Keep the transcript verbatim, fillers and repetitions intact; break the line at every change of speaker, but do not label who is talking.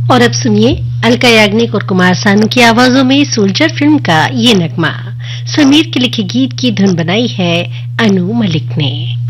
और अब सुनिए अलका याग्निक और कुमार सानू की आवाजों में सोल्जर फिल्म का ये नगमा। समीर के लिखे गीत की धुन बनाई है अनु मलिक ने।